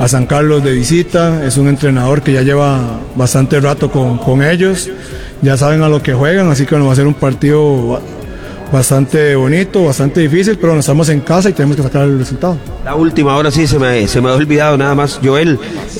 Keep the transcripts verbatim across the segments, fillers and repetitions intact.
a San Carlos de visita. Es un entrenador que ya lleva bastante rato con, con ellos, ya saben a lo que juegan, así que bueno, va a ser un partido bastante bonito, bastante difícil, pero bueno, estamos en casa y tenemos que sacar el resultado. La última, ahora sí se me, se me ha olvidado nada más, Joel,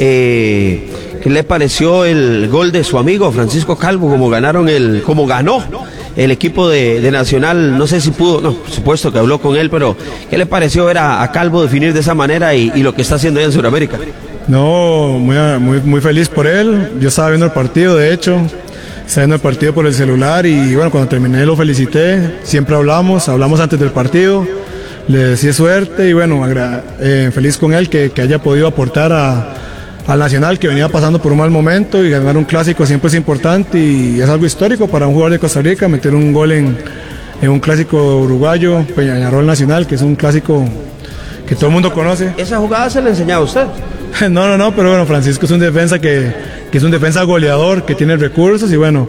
eh, ¿qué le pareció el gol de su amigo Francisco Calvo, como ganaron el, como ganó el equipo de, de Nacional? No sé si pudo, no, por supuesto que habló con él, pero ¿qué le pareció ver a, a Calvo definir de esa manera y, y lo que está haciendo allá en Sudamérica? No, muy, muy, muy feliz por él. Yo estaba viendo el partido, de hecho, estaba viendo el partido por el celular y bueno, cuando terminé lo felicité. Siempre hablamos, hablamos antes del partido, le deseé suerte y bueno, eh, feliz con él que, que haya podido aportar a al Nacional, que venía pasando por un mal momento, y ganar un clásico siempre es importante y es algo histórico para un jugador de Costa Rica, meter un gol en, en un clásico uruguayo, Peñarol Nacional, que es un clásico que todo el mundo conoce. ¿Esa jugada se le enseñaba a usted? No, no, no, pero bueno, Francisco es un defensa que, que es un defensa goleador, que tiene recursos y bueno,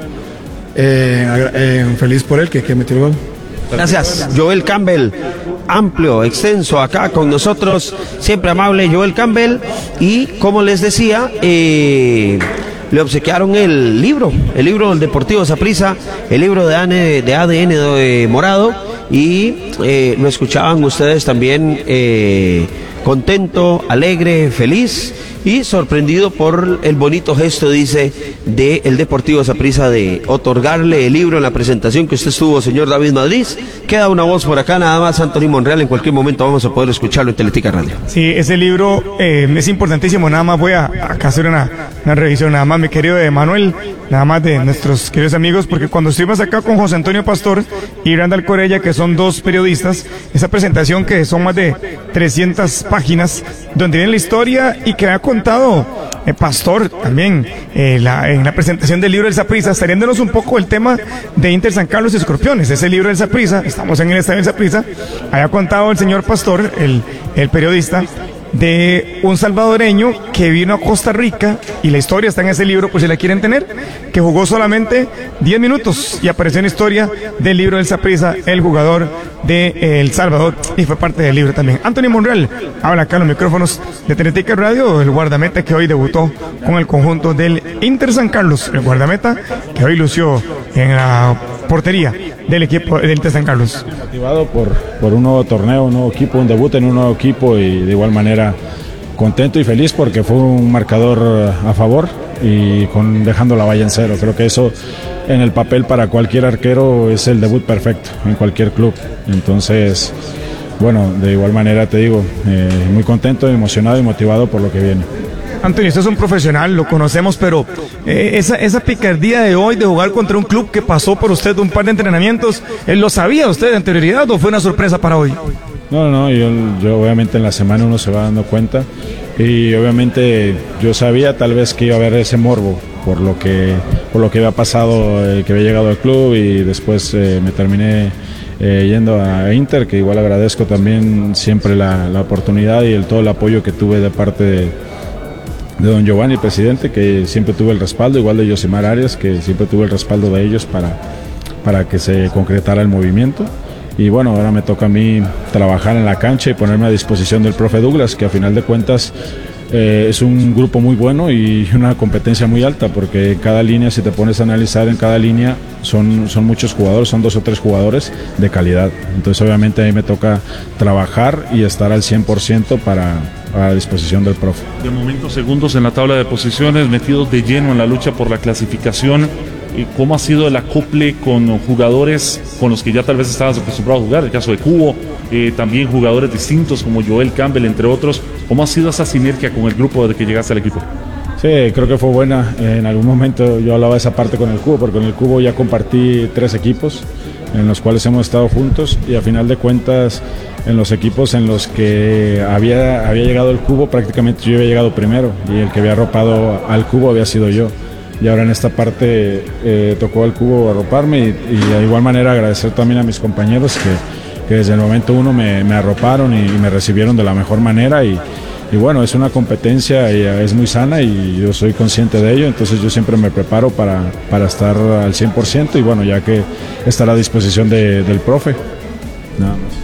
eh, eh, feliz por él que, que metió el gol. Gracias, Joel Campbell, amplio, extenso acá con nosotros, siempre amable Joel Campbell, y como les decía, eh, le obsequiaron el libro, el libro del Deportivo Saprissa, el libro de A D N de, A D N de Morado, y eh, lo escuchaban ustedes también eh, contento, alegre, feliz y sorprendido por el bonito gesto, dice, de el Deportivo Saprissa de otorgarle el libro en la presentación que usted estuvo, señor David Madrid. Queda una voz por acá, nada más, Anthony Monreal, en cualquier momento vamos a poder escucharlo en Teletica Radio. Sí, ese libro eh, es importantísimo, nada más voy a, a hacer una, una revisión, nada más, mi querido Emanuel, nada más de nuestros queridos amigos, porque cuando estuvimos acá con José Antonio Pastor y Randall Corella, que son dos periodistas, esa presentación que son más de trescientas páginas, donde viene la historia y que ha contado eh, Pastor también eh, la, en la presentación del libro del Saprissa, saliéndonos un poco el tema de Inter San Carlos y Escorpiones. Ese libro del Saprissa, estamos en el estadio del Saprissa, haya contado el señor Pastor, el, el periodista, de un salvadoreño que vino a Costa Rica, y la historia está en ese libro, pues si la quieren tener, que jugó solamente diez minutos y apareció en la historia del libro del Saprissa, el jugador de eh, El Salvador, y fue parte del libro también. Anthony Monreal habla acá en los micrófonos de Teletica Radio, el guardameta que hoy debutó con el conjunto del Inter San Carlos, el guardameta que hoy lució en la portería del equipo del Inter San Carlos. Motivado por, por un nuevo torneo, un nuevo equipo, un debut en un nuevo equipo, y de igual manera contento y feliz porque fue un marcador a favor y con dejando la valla en cero. Creo que eso en el papel para cualquier arquero es el debut perfecto en cualquier club. Entonces, bueno, de igual manera te digo, eh, muy contento, emocionado y motivado por lo que viene. Antonio, usted es un profesional, lo conocemos, pero eh, esa, esa picardía de hoy de jugar contra un club que pasó por usted un par de entrenamientos, ¿él lo sabía usted de anterioridad o fue una sorpresa para hoy? No, no, yo, yo obviamente en la semana uno se va dando cuenta, y obviamente yo sabía tal vez que iba a haber ese morbo por lo que, por lo que había pasado, eh, que había llegado al club, y después eh, me terminé eh, yendo a Inter, que igual agradezco también siempre la, la oportunidad y el, todo el apoyo que tuve de parte de de don Giovanni, el presidente, que siempre tuve el respaldo, igual de Yosimar Arias, que siempre tuve el respaldo de ellos para, para que se concretara el movimiento. Y bueno, ahora me toca a mí trabajar en la cancha y ponerme a disposición del profe Douglas, que a final de cuentas eh, es un grupo muy bueno y una competencia muy alta, porque en cada línea, si te pones a analizar, en cada línea son, son muchos jugadores, son dos o tres jugadores de calidad. Entonces obviamente a mí me toca trabajar y estar al cien por ciento para... a disposición del profe. De momento segundos en la tabla de posiciones, metidos de lleno en la lucha por la clasificación. ¿Cómo ha sido el acople con jugadores con los que ya tal vez estabas acostumbrado a jugar? El caso de Cubo, eh, también jugadores distintos como Joel Campbell, entre otros. ¿Cómo ha sido esa sinergia con el grupo desde que llegaste al equipo? Sí, creo que fue buena. En algún momento yo hablaba de esa parte con el Cubo, porque con el Cubo ya compartí tres equipos en los cuales hemos estado juntos, y a final de cuentas en los equipos en los que había, había llegado el Cubo, prácticamente yo había llegado primero, y el que había arropado al Cubo había sido yo. Y ahora en esta parte eh, tocó al Cubo arroparme, y, y de igual manera agradecer también a mis compañeros que, que desde el momento uno me, me arroparon y, y me recibieron de la mejor manera, y, y bueno, es una competencia y es muy sana y yo soy consciente de ello, entonces yo siempre me preparo para, para estar al cien por ciento, y bueno, ya que estará a disposición de, del profe, nada más.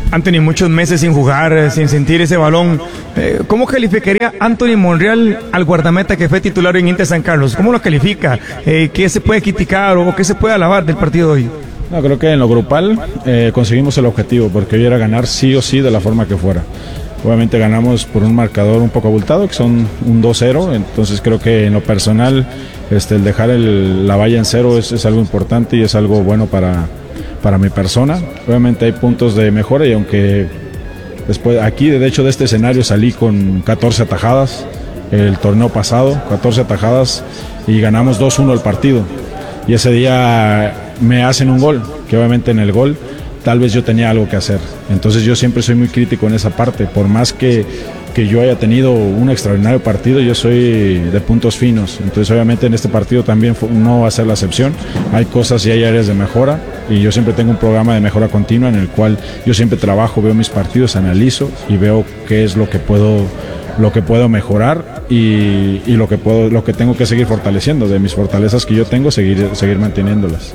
Anthony, muchos meses sin jugar, sin sentir ese balón. Eh, ¿Cómo calificaría Anthony Monreal al guardameta que fue titular en Inter San Carlos? ¿Cómo lo califica? Eh, ¿Qué se puede criticar o qué se puede alabar del partido de hoy? No, creo que en lo grupal eh, conseguimos el objetivo, porque hoy era ganar sí o sí de la forma que fuera. Obviamente ganamos por un marcador un poco abultado, que son un dos cero, entonces creo que en lo personal este, el dejar el, la valla en cero es, es algo importante y es algo bueno para, para mi persona. Obviamente hay puntos de mejora y aunque después aquí de hecho de este escenario salí con catorce atajadas el torneo pasado, catorce atajadas y ganamos dos uno el partido y ese día me hacen un gol, que obviamente en el gol tal vez yo tenía algo que hacer. Entonces yo siempre soy muy crítico en esa parte, por más que, que yo haya tenido un extraordinario partido, yo soy de puntos finos, entonces obviamente en este partido también fue, no va a ser la excepción. Hay cosas y hay áreas de mejora y yo siempre tengo un programa de mejora continua en el cual yo siempre trabajo, veo mis partidos, analizo y veo qué es lo que puedo lo que puedo mejorar y, y lo que puedo lo que tengo que seguir fortaleciendo, de mis fortalezas que yo tengo, seguir, seguir manteniéndolas.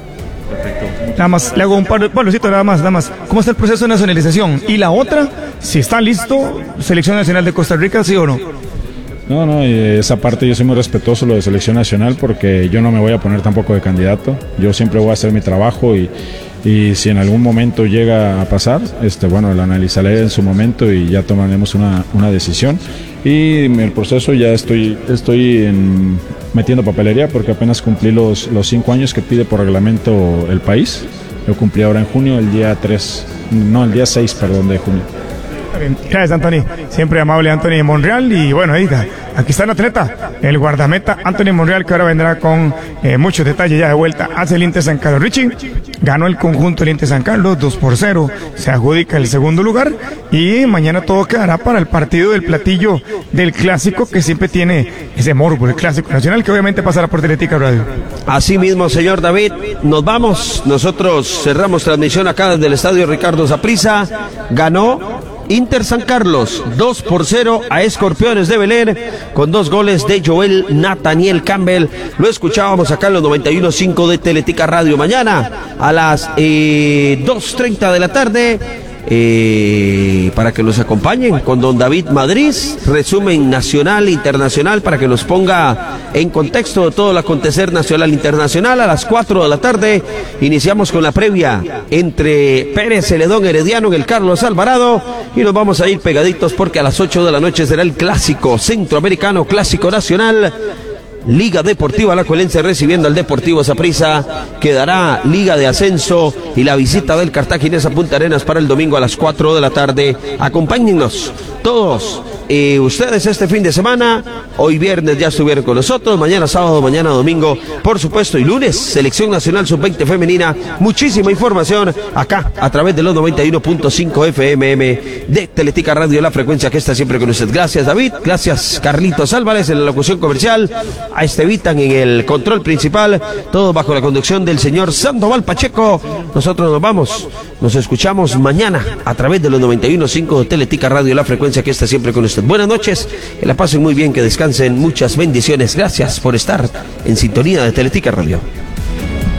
Nada más, le hago un par de... Bueno, nada más, nada más. ¿Cómo está el proceso de nacionalización? Y la otra, si está listo, Selección Nacional de Costa Rica, ¿sí o no? No, no, esa parte yo soy muy respetuoso lo de Selección Nacional porque yo no me voy a poner tampoco de candidato. Yo siempre voy a hacer mi trabajo y, y si en algún momento llega a pasar, este, bueno, lo analizaré en su momento y ya tomaremos una, una decisión. Y el proceso ya estoy, estoy en, metiendo papelería porque apenas cumplí los, los cinco años que pide por reglamento el país. Yo cumplí ahora en junio, el día tres, no, el día seis, perdón, de junio. Gracias, Anthony. Siempre amable Anthony Monreal. Y bueno, ahí está. Aquí está el atleta, el guardameta Anthony Monreal, que ahora vendrá con eh, muchos detalles ya de vuelta hacia el Inter San Carlos. Richie ganó el conjunto del Inter San Carlos dos por cero. Se adjudica el segundo lugar. Y mañana todo quedará para el partido del platillo del clásico, que siempre tiene ese morbo, el clásico nacional, que obviamente pasará por Teletica Radio. Así mismo, señor David, nos vamos. Nosotros cerramos transmisión acá desde el estadio Ricardo Saprissa. Ganó Inter San Carlos dos por cero a Escorpiones de Belén con dos goles de Joel Nathaniel Campbell. Lo escuchábamos acá en los noventa y uno punto cinco de Teletica Radio. Mañana a las eh, dos treinta de la tarde eh, para que nos acompañen con don David Madrid, resumen nacional, internacional, para que nos ponga en contexto de todo el acontecer nacional, internacional. A las cuatro de la tarde iniciamos con la previa entre Pérez Celedón Herediano en el Carlos Alvarado y nos vamos a ir pegaditos porque a las ocho de la noche será el clásico centroamericano, clásico nacional, Liga Deportiva Alajuelense recibiendo al Deportivo Saprissa. Quedará Liga de Ascenso y la visita del Cartaginés a Punta Arenas para el domingo a las cuatro de la tarde. Acompáñennos todos eh, ustedes este fin de semana. Hoy viernes ya estuvieron con nosotros, mañana sábado, mañana domingo, por supuesto, y lunes, Selección Nacional sub veinte femenina. Muchísima información acá a través de los noventa y uno punto cinco F M M de Teletica Radio, la frecuencia que está siempre con usted. Gracias, David, gracias, Carlitos Álvarez en la locución comercial, a Estevitan en el control principal, todo bajo la conducción del señor Sandoval Pacheco. Nosotros nos vamos, nos escuchamos mañana a través de los noventa y uno punto cinco de Teletica Radio, la frecuencia que está siempre con usted. Buenas noches, que la pasen muy bien, que descansen, muchas bendiciones. Gracias por estar en sintonía de Teletica Radio.